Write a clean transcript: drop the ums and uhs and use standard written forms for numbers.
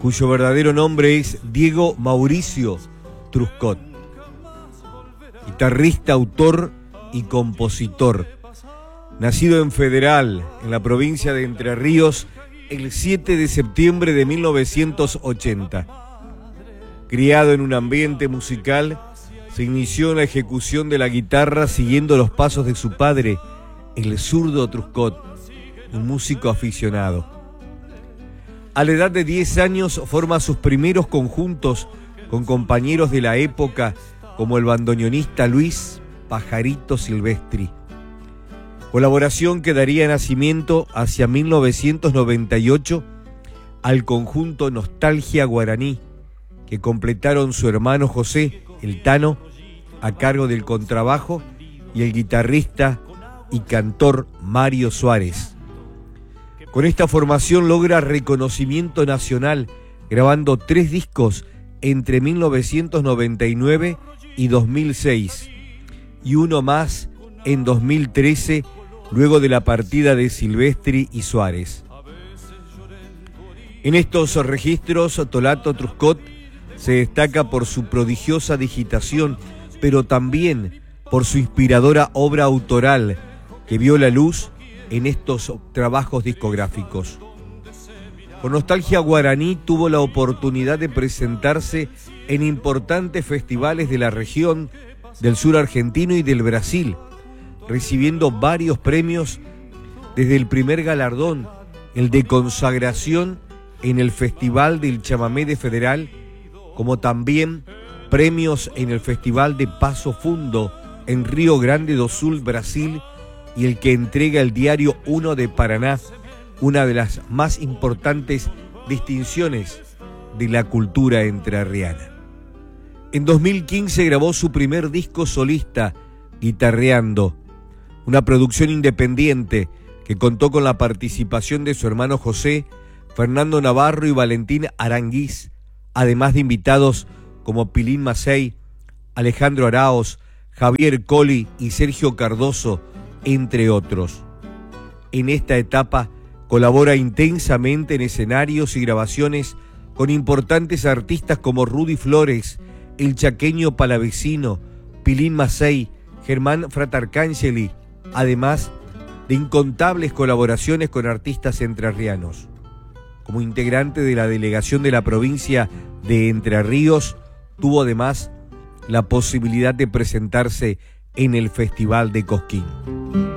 cuyo verdadero nombre es Diego Mauricio Truscott, guitarrista, autor y compositor, nacido en Federal, en la provincia de Entre Ríos, el 7 de septiembre de 1980. Criado en un ambiente musical, se inició en la ejecución de la guitarra siguiendo los pasos de su padre, el zurdo Truscott, un músico aficionado. A la edad de 10 años forma sus primeros conjuntos con compañeros de la época como el bandoneonista Luis Pajarito Silvestri. Colaboración que daría nacimiento hacia 1998 al conjunto Nostalgia Guaraní, que completaron su hermano José, el Tano, a cargo del contrabajo, y el guitarrista y cantor Mario Suárez. Con esta formación logra reconocimiento nacional, grabando 3 discos entre 1999 y 2006, y uno más en 2013, luego de la partida de Silvestri y Suárez. En estos registros, Tolato Truscott se destaca por su prodigiosa digitación, pero también por su inspiradora obra autoral que vio la luz en estos trabajos discográficos. Con Nostalgia Guaraní tuvo la oportunidad de presentarse en importantes festivales de la región, del sur argentino y del Brasil, recibiendo varios premios, desde el primer galardón, el de consagración en el Festival del Chamamé de Federal, como también premios en el Festival de Paso Fundo en Río Grande do Sul, Brasil, y el que entrega el Diario Uno de Paraná, una de las más importantes distinciones de la cultura entrerriana. En 2015 grabó su primer disco solista, Guitarreando, una producción independiente que contó con la participación de su hermano José, Fernando Navarro y Valentín Aranguiz, además de invitados como Pilín Macei, Alejandro Araos, Javier Colli y Sergio Cardoso, entre otros. En esta etapa colabora intensamente en escenarios y grabaciones con importantes artistas como Rudy Flores, el chaqueño Palavecino, Pilín Macei, Germán Fratarcangeli, además de incontables colaboraciones con artistas entrerrianos. Como integrante de la delegación de la provincia de Entre Ríos, tuvo además la posibilidad de presentarse en el Festival de Cosquín.